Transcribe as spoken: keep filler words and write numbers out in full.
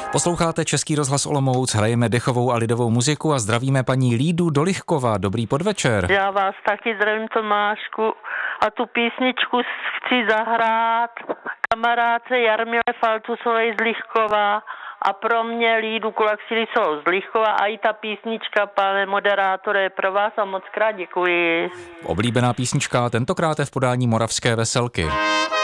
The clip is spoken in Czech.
Posloucháte Český rozhlas Olomouc, hrajeme dechovou a lidovou muziku a zdravíme paní Lídu Dolichková. Dobrý podvečer. Já vás taky zdravím, Tomášku, a tu písničku chci zahrát kamarádce Jarmile Faltusové z Lichkova a pro mě Lídu Kulaxilisovou z Lichkova a i ta písnička, pane moderátore, je pro vás a moc krát děkuji. Oblíbená písnička, tentokrát je v podání Moravské Veselky.